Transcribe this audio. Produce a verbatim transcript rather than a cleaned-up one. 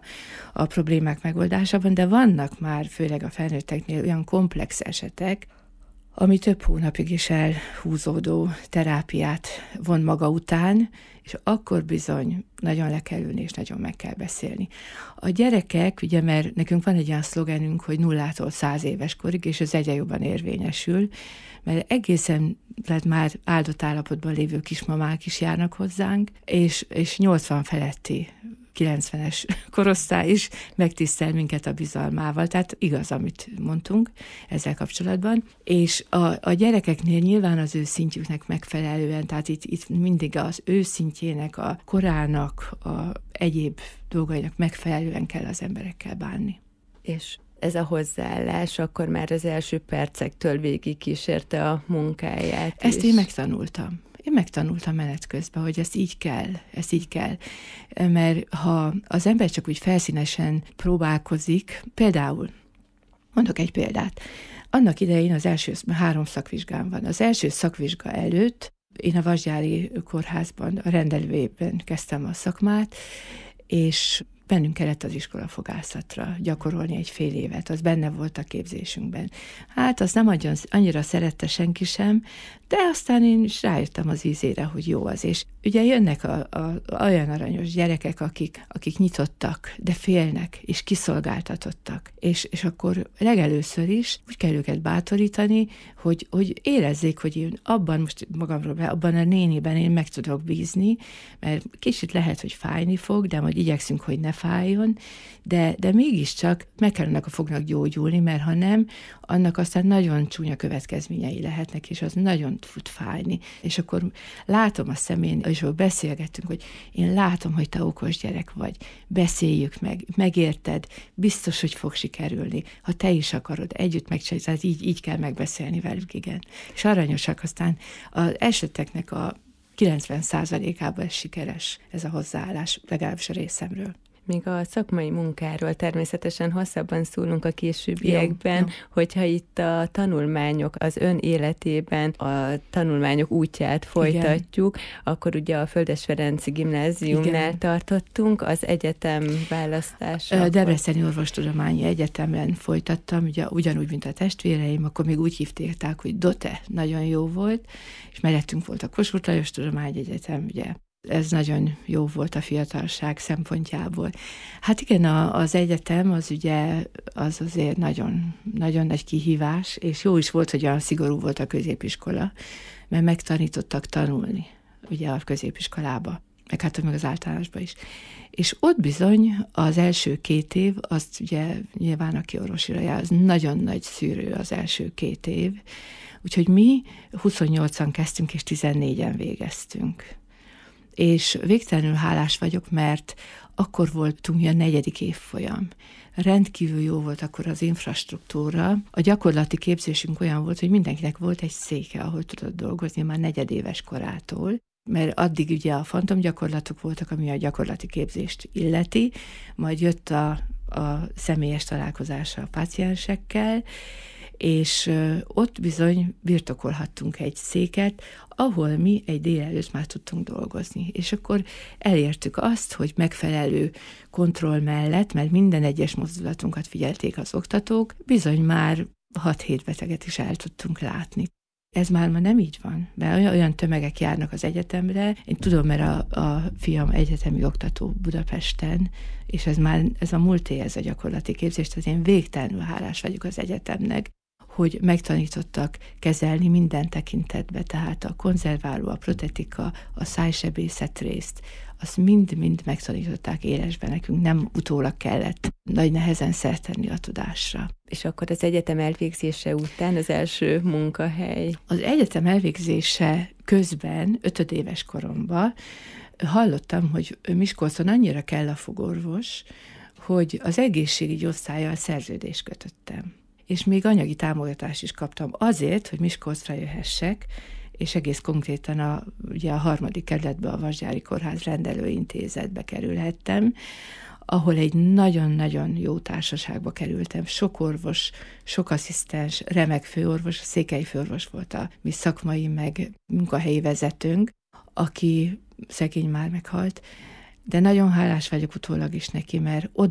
a problémák megoldásában, de vannak már, főleg a felnőtteknél olyan komplex esetek, ami több hónapig is elhúzódó terápiát von maga után, és akkor bizony nagyon le kell ülni, és nagyon meg kell beszélni. A gyerekek, ugye, mert nekünk van egy olyan szlogenünk, hogy nullától száz éves korig, és ez egyre jobban érvényesül, mert egészen, tehát már áldott állapotban lévő kismamák is járnak hozzánk, és, és nyolcvan feletti kilencvenes korosztály is megtisztel minket a bizalmával, tehát igaz, amit mondtunk ezzel kapcsolatban, és a, a gyerekeknél nyilván az ő szintjüknek megfelelően, tehát itt, itt mindig az ő szintjének, a korának, a egyéb dolgainak megfelelően kell az emberekkel bánni. És ez a hozzáállás akkor már az első percektől végig kísérte a munkáját Ezt is. én megtanultam. Én megtanultam menet közben, hogy ezt így kell, ezt így kell. Mert ha az ember csak úgy felszínesen próbálkozik, például, mondok egy példát, annak idején az első három szakvizsgám van. Az első szakvizsga előtt én a Vasgyári Kórházban, a rendelőében kezdtem a szakmát, és bennünk kellett az iskolafogászatra gyakorolni egy fél évet, az benne volt a képzésünkben. Hát azt nem nagyon, annyira szerette senki sem, de aztán én is rájöttem az ízére, hogy jó az. És ugye jönnek a, a, olyan aranyos gyerekek, akik, akik nyitottak, de félnek, és kiszolgáltatottak. És, és akkor legelőször is úgy kell őket bátorítani, hogy, hogy érezzék, hogy én abban, most magamról, abban a néniben én meg tudok bízni, mert kicsit lehet, hogy fájni fog, de majd igyekszünk, hogy ne fájjon, de, de mégiscsak meg kell annak a fognak gyógyulni, mert ha nem, annak aztán nagyon csúnya következményei lehetnek, és az nagyon tud fájni. És akkor látom a szemén, és ahol beszélgettünk, hogy én látom, hogy te okos gyerek vagy, beszéljük meg, megérted, biztos, hogy fog sikerülni. Ha te is akarod, együtt megcsinálni, tehát így, így kell megbeszélni velük, igen. És aranyosak, aztán az eseteknek a kilencven százalékában ez sikeres, ez a hozzáállás, legalábbis a részemről. Még a szakmai munkáról természetesen hosszabban szólunk a későbbiekben, jó, jó. Hogyha itt a tanulmányok az ön életében a tanulmányok útját folytatjuk, igen. Akkor ugye a Földes Ferenczy Gimnáziumnál igen. tartottunk, az egyetem választása. Debreceni Orvostudományi Egyetemen folytattam, ugye ugyanúgy, mint a testvéreim, akkor még úgy hívták, hogy DOTE, nagyon jó volt, és mellettünk volt a Kossuth Lajos Tudományegyetem, ugye. Ez nagyon jó volt a fiatalság szempontjából. Hát igen, a, az egyetem az ugye az azért nagyon, nagyon nagy kihívás, és jó is volt, hogy olyan szigorú volt a középiskola, mert megtanítottak tanulni, ugye a középiskolába, meg hát meg az általánosba is. És ott bizony az első két év, azt ugye nyilván aki orvosira jár, az nagyon nagy szűrő az első két év, úgyhogy mi huszonnyolcan kezdtünk, és tizennégyen végeztünk. És végtelenül hálás vagyok, mert akkor voltunk a negyedik évfolyam. Rendkívül jó volt akkor az infrastruktúra. A gyakorlati képzésünk olyan volt, hogy mindenkinek volt egy széke, ahol tudott dolgozni már negyedéves korától, mert addig ugye a fantomgyakorlatok voltak, ami a gyakorlati képzést illeti, majd jött a, a személyes találkozása a páciensekkel, és ott bizony birtokolhattunk egy széket, ahol mi egy délelőtt már tudtunk dolgozni. És akkor elértük azt, hogy megfelelő kontroll mellett, mert minden egyes mozdulatunkat figyelték az oktatók, bizony már hat-hét beteget is el tudtunk látni. Ez már ma nem így van, mert olyan, olyan tömegek járnak az egyetemre. Én tudom, mert a, a fiam egyetemi oktató Budapesten, és ez már ez a múlté, ez a gyakorlati képzés, tehát én végtelenül hálás vagyok az egyetemnek, hogy megtanítottak kezelni minden tekintetbe, tehát a konzerváló, a protetika, a szájsebészet részt, azt mind-mind megtanították élesben nekünk, nem utólag kellett nagy nehezen szert tenni a tudásra. És akkor az egyetem elvégzése után az első munkahely? Az egyetem elvégzése közben, ötödéves koromban hallottam, hogy Miskolcon annyira kell a fogorvos, hogy az egészségügyi osztállyal szerződést kötöttem. És még anyagi támogatást is kaptam azért, hogy Miskolcra jöhessek, és egész konkrétan a, ugye a harmadik kerületbe a Vasgyári Kórház rendelőintézetbe kerülhettem, ahol egy nagyon-nagyon jó társaságba kerültem. Sok orvos, sok asszisztens, remek főorvos, a székely főorvos volt a mi szakmai meg munkahelyi vezetőnk, aki szegény már meghalt, de nagyon hálás vagyok utólag is neki, mert